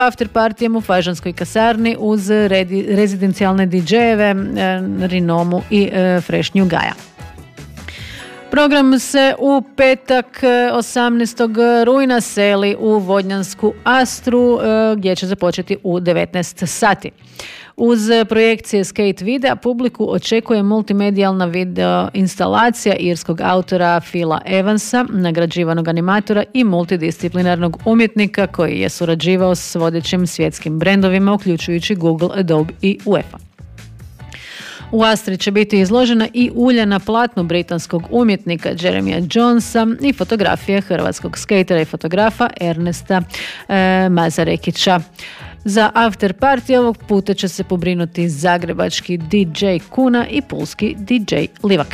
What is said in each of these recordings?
after partijem u Fažanskoj kasarni uz rezidencijalne DJ-eve Rinomu i Frešnju Gaja. Program se u petak 18. rujna seli u Vodnjansku Astru gdje će započeti u 19 sati. Uz projekcije skate videa publiku očekuje multimedijalna video instalacija irskog autora Phila Evansa, nagrađivanog animatora i multidisciplinarnog umjetnika koji je surađivao s vodećim svjetskim brendovima uključujući Google, Adobe i UEFA. U Astri će biti izložena i ulja na platnu britanskog umjetnika Jeremija Jonesa i fotografije hrvatskog skatera i fotografa Ernesta Mazarekića. Za after party ovog puta će se pobrinuti zagrebački DJ Kuna i pulski DJ Livak.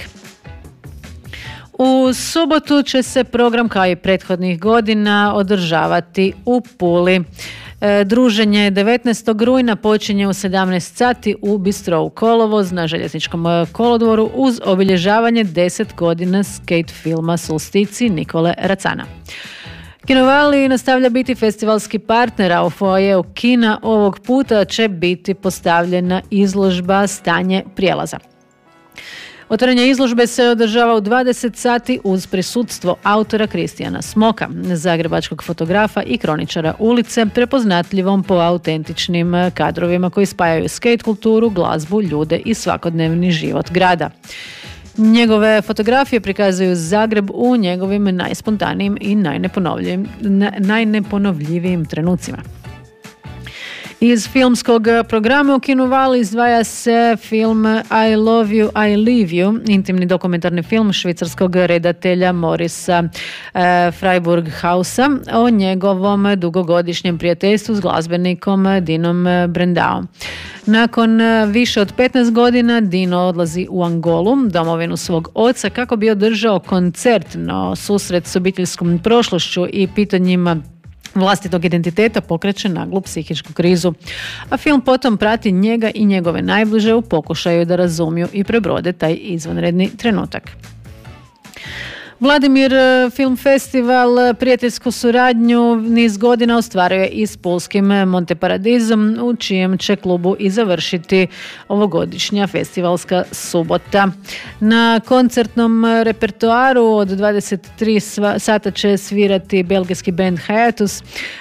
U subotu će se program kao i prethodnih godina održavati u Puli. Druženje 19. rujna počinje u 17 sati u Bistrou Kolovoz na Željezničkom kolodvoru uz obilježavanje 10 godina skate filma Solstici Nikole Racana. Kinovali nastavlja biti festivalski partner, a u foajeu kina ovog puta će biti postavljena izložba Stanje prijelaza. Otvaranje izložbe se održava u 20 sati uz prisutstvo autora Kristijana Smoka, zagrebačkog fotografa i kroničara ulice, prepoznatljivom po autentičnim kadrovima koji spajaju skate kulturu, glazbu, ljude i svakodnevni život grada. Njegove fotografije prikazuju Zagreb u njegovim najspontanijim i najneponovljivijim trenucima. Iz filmskog programa u Kinu Vali izdvaja se film I Love You, I Leave You, intimni dokumentarni film švicarskog redatelja Morisa Freiburghausa o njegovom dugogodišnjem prijateljstvu s glazbenikom Dinom Brendaom. Nakon više od 15 godina Dino odlazi u Angolu, domovinu svog oca, kako bi održao koncert, no susret s obiteljskom prošlošću i pitanjima vlastitog identiteta pokreće naglu psihičku krizu, a film potom prati njega i njegove najbliže u pokušaju da razumiju i prebrode taj izvanredni trenutak. Vladimir Film Festival prijateljsku suradnju niz godina ostvaruje i s pulskim Monteparadizom, u čijem će klubu i završiti ovogodišnja festivalska subota. Na koncertnom repertoaru od 23 sata će svirati belgijski band Hiatus,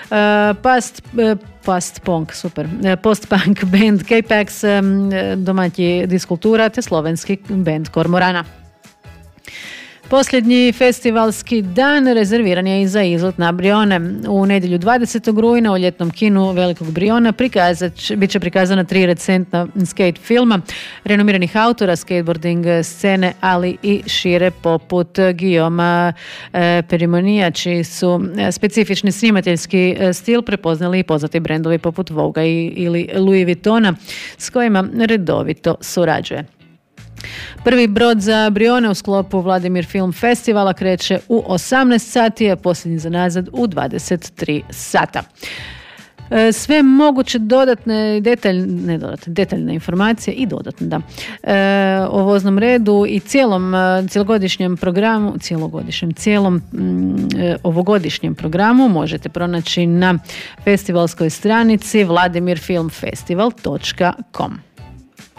post-punk band K-Pax, domaći Diskultura te slovenski band Kormorana. Posljednji festivalski dan rezerviran je i za izlet na Brione. U nedjelju 20. rujna u ljetnom kinu Velikog Briona bit će prikazana 3 recentna skate filma renomiranih autora skateboarding scene, ali i šire, poput Guillauma Perimonija, čiji su specifični snimateljski stil prepoznali i poznati brendovi poput Vogue ili Louis Vuittona, s kojima redovito surađuje. Prvi brod za Brione u sklopu Vladimir Film Festivala kreće u 18 sati, a posljednji za nazad u 23 sata. Sve moguće detaljne informacije i dodatne o voznom redu i cijelogodišnjem ovogodišnjem programu možete pronaći na festivalskoj stranici vladimirfilmfestival.com.